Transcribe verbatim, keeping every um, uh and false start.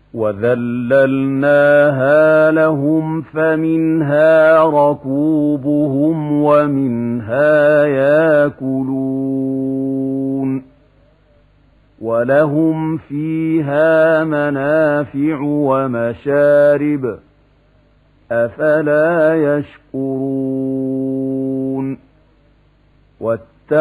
وَذَلَّلْنَاهَا لَهُمْ فَمِنْهَا رَكُوبُهُمْ وَمِنْهَا يَأْكُلُونَ وَلَهُمْ فِيهَا مَنَافِعُ وَمَشَارِبُ أَفَلَا يَشْكُرُونَ